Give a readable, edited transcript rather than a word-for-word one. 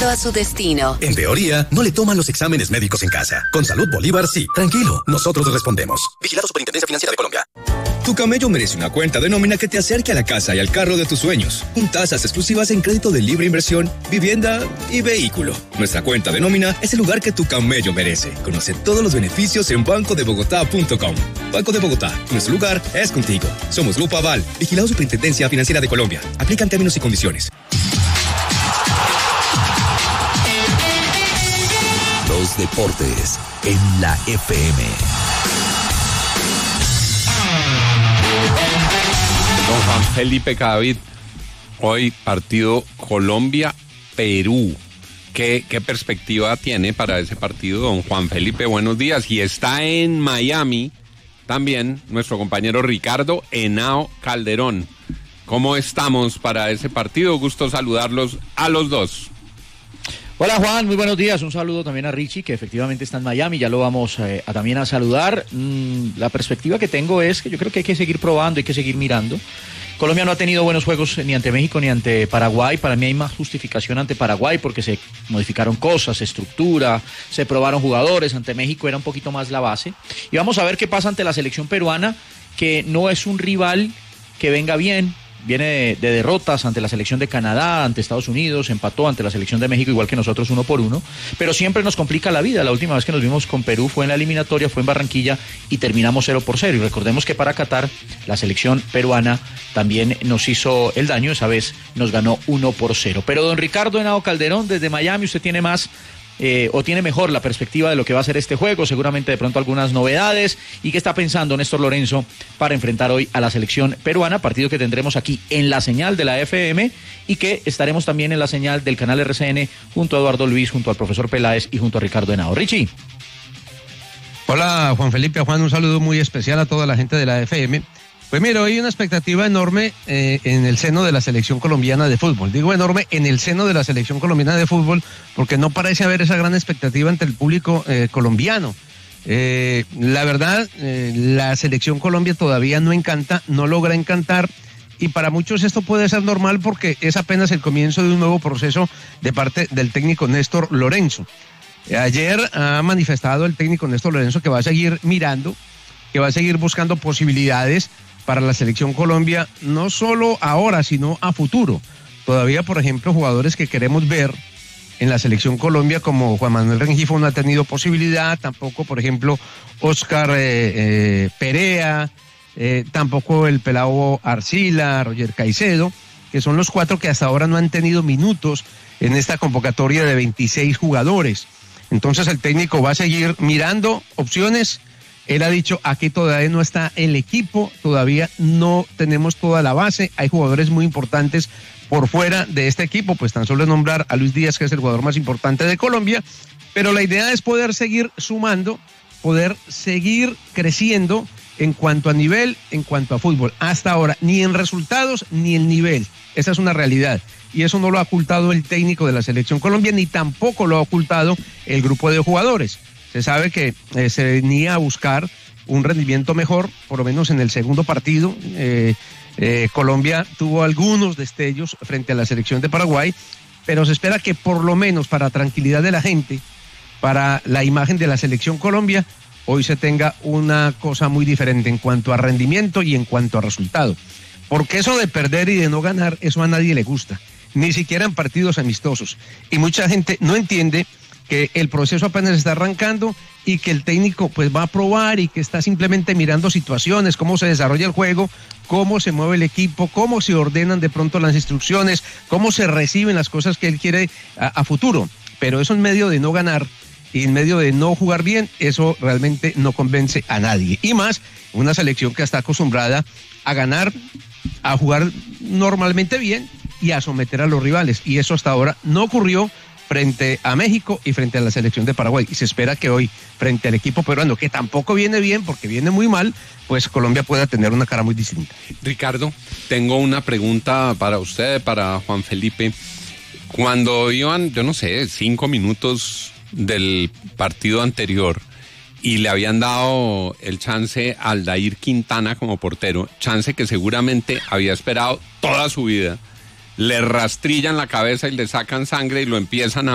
a su destino. En teoría, no le toman los exámenes médicos en casa. Con Salud Bolívar, sí. Tranquilo, nosotros respondemos. Vigilado Superintendencia Financiera de Colombia. Tu camello merece una cuenta de nómina que te acerque a la casa y al carro de tus sueños. Con tasas exclusivas en crédito de libre inversión, vivienda y vehículo. Nuestra cuenta de nómina es el lugar que tu camello merece. Conoce todos los beneficios en bancodebogotá.com. Banco de Bogotá, nuestro lugar es contigo. Somos Grupo Aval, vigilado Superintendencia Financiera de Colombia. Aplican términos y condiciones. Los deportes en la FM. Don Juan Felipe Cadavid, hoy partido Colombia-Perú. ¿Qué perspectiva tiene para ese partido, don Juan Felipe? Buenos días. Y está en Miami también nuestro compañero Ricardo Henao Calderón. ¿Cómo estamos para ese partido? Gusto saludarlos a los dos. Hola Juan, muy buenos días. Un saludo también a Richie, que efectivamente está en Miami. Ya lo vamos también a saludar. La perspectiva que tengo es que yo creo que hay que seguir probando, hay que seguir mirando. Colombia no ha tenido buenos juegos ni ante México ni ante Paraguay. Para mí hay más justificación ante Paraguay porque se modificaron cosas, estructura, se probaron jugadores. Ante México era un poquito más la base. Y vamos a ver qué pasa ante la selección peruana, que no es un rival que venga bien. Viene de derrotas ante la selección de Canadá, ante Estados Unidos, empató ante la selección de México, igual que nosotros 1-1, pero siempre nos complica la vida. La última vez que nos vimos con Perú fue en la eliminatoria, fue en Barranquilla y terminamos 0-0. Y recordemos que para Qatar, la selección peruana también nos hizo el daño, esa vez nos ganó 1-0. Pero don Ricardo Henao Calderón, desde Miami, usted tiene más... o tiene mejor la perspectiva de lo que va a ser este juego, seguramente de pronto algunas novedades, y qué está pensando Néstor Lorenzo para enfrentar hoy a la selección peruana, partido que tendremos aquí en la señal de la FM y que estaremos también en la señal del canal RCN junto a Eduardo Luis, junto al profesor Peláez y junto a Ricardo Henao. Richie. Hola Juan Felipe, Juan, un saludo muy especial a toda la gente de la FM. Pues mira, hoy hay una expectativa enorme en el seno de la selección colombiana de fútbol. Digo enorme en el seno de la selección colombiana de fútbol porque no parece haber esa gran expectativa entre el público colombiano. La verdad, la selección Colombia todavía no encanta, no logra encantar, y para muchos esto puede ser normal porque es apenas el comienzo de un nuevo proceso de parte del técnico Néstor Lorenzo. Ayer ha manifestado el técnico Néstor Lorenzo que va a seguir mirando, que va a seguir buscando posibilidades para la selección Colombia, no solo ahora, sino a futuro. Todavía, por ejemplo, jugadores que queremos ver en la selección Colombia, como Juan Manuel Rengifo, no ha tenido posibilidad, tampoco, por ejemplo, Oscar Perea, tampoco el pelao Arcila, Roger Caicedo, que son los 4 que hasta ahora no han tenido minutos en esta convocatoria de 26 jugadores. Entonces el técnico va a seguir mirando opciones. Él ha dicho, aquí todavía no está el equipo, todavía no tenemos toda la base, hay jugadores muy importantes por fuera de este equipo, pues tan solo nombrar a Luis Díaz, que es el jugador más importante de Colombia, pero la idea es poder seguir sumando, poder seguir creciendo en cuanto a nivel, en cuanto a fútbol. Hasta ahora, ni en resultados, ni en nivel, esa es una realidad. Y eso no lo ha ocultado el técnico de la selección Colombia, ni tampoco lo ha ocultado el grupo de jugadores. Se sabe que se venía a buscar un rendimiento mejor, por lo menos en el segundo partido. Colombia tuvo algunos destellos frente a la selección de Paraguay, pero se espera que por lo menos para tranquilidad de la gente, para la imagen de la selección Colombia, hoy se tenga una cosa muy diferente en cuanto a rendimiento y en cuanto a resultado. Porque eso de perder y de no ganar, eso a nadie le gusta, ni siquiera en partidos amistosos. Y mucha gente no entiende que el proceso apenas está arrancando y que el técnico pues va a probar y que está simplemente mirando situaciones, cómo se desarrolla el juego, cómo se mueve el equipo, cómo se ordenan de pronto las instrucciones, cómo se reciben las cosas que él quiere a futuro. Pero eso en medio de no ganar y en medio de no jugar bien, eso realmente no convence a nadie. Y más una selección que está acostumbrada a ganar, a jugar normalmente bien y a someter a los rivales. Y eso hasta ahora no ocurrió frente a México y frente a la selección de Paraguay. Y se espera que hoy, frente al equipo peruano, que tampoco viene bien porque viene muy mal, pues Colombia pueda tener una cara muy distinta. Ricardo, tengo una pregunta para usted, para Juan Felipe. Cuando iban, yo no sé, 5 minutos del partido anterior y le habían dado el chance a Aldair Quintana como portero, chance que seguramente había esperado toda su vida, le rastrillan la cabeza y le sacan sangre y lo empiezan a